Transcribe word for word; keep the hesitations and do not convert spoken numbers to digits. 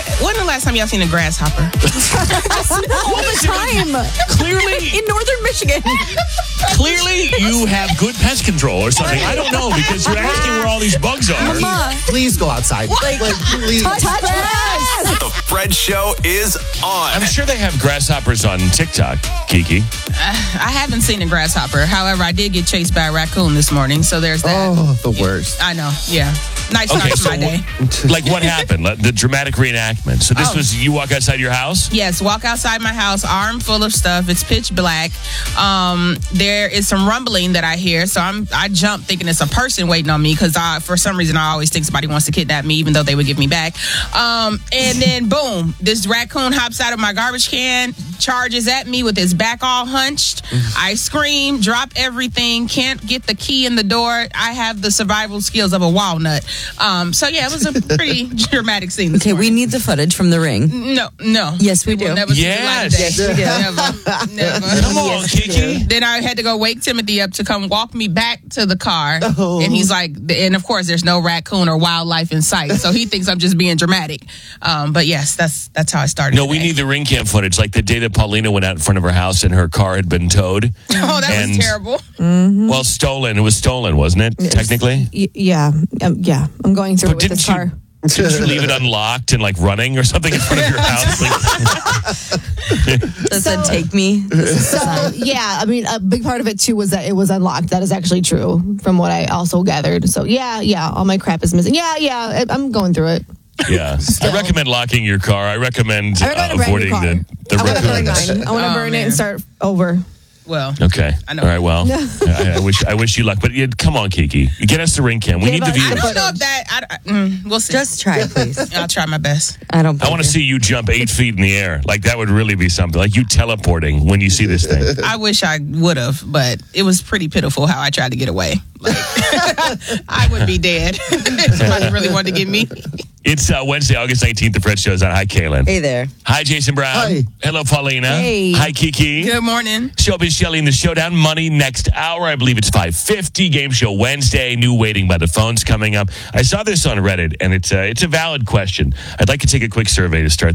when the last time y'all seen a grasshopper? All the time. Clearly, In northern Michigan. clearly, you have good pest control or something. I don't know because you're asking where all these bugs are. Mama. Please go outside. Like, please. Touch grass. The Fred Show is on. I'm sure they have grasshoppers on TikTok, Kiki. I haven't seen a grasshopper. However, I did get chased by a raccoon this morning, so there's that. Oh, the worst. I know, yeah. Nice Okay, start to so my day. wh- like what happened? Like, the dramatic reenactment. So this Oh. was you walk outside your house? Yes, walk outside my house, arm full of stuff. It's pitch black. Um, there is some rumbling that I hear, so I'm I jump thinking it's a person waiting on me because I, for some reason, I always think somebody wants to kidnap me, even though they would give me back. Um, and then boom, this raccoon hops out of my garbage can, charges at me with his back all hunched. I scream, drop everything, can't get the key in the door. I have the survival skills of a walnut. Um, so yeah, it was a pretty dramatic scene. This Okay, we morning. need the footage from the ring. No, no. Yes, we It will do. Never see the light of Yes. day. Yes, we do. Never, never. Come on, Kiki. Then I had to go wake Timothy up to come walk me back to the car. Oh. And he's like, and of course, there's no raccoon or wildlife in sight. So he thinks I'm just being dramatic. Um, but yes, that's that's how I started. No, we today. need the ring cam footage. Like the day that Paulina went out in front of her house and her car had been towed. Oh, that and- was terrible. Well, stolen. It was stolen, wasn't it? Technically. Y- yeah, um, yeah. I'm going through But it with didn't this you, car. didn't you leave it unlocked and like running or something in front of your house? Like, That said, take me. This is the So sign. yeah, I mean, a big part of it too was that it was unlocked. That is actually true, from what I also gathered. So yeah, yeah, all my crap is missing. Yeah, yeah, I- I'm going through it. yeah. I recommend locking your car. I recommend, I recommend uh, a brand new avoiding car. the, the I want to burn raccoons. mine. I want to Oh, burn it man. and start over. Well, Okay. I know. All right. Well, I, I wish I wish you luck. But yeah, come on, Kiki, get us the ring cam. We Give need the us- views. I don't know if that. I, I, mm, we'll see. Just try, please. I'll try my best. I don't. I want to see you jump eight feet in the air. Like that would really be something. Like you teleporting when you see this thing. I wish I would have, but it was pretty pitiful how I tried to get away. Like, I would be dead if somebody really wanted to get me. It's uh, Wednesday, August nineteenth. The Fred Show's on. Hi, Kaylin. Hey there. Hi, Jason Brown. Hi. Hello, Paulina. Hey. Hi, Kiki. Good morning. Showbiz Shelley in the Showdown. Money next hour. I believe it's five fifty. Game Show Wednesday. New Waiting by the Phones coming up. I saw this on Reddit, and it's a, it's a valid question. I'd like to take a quick survey to start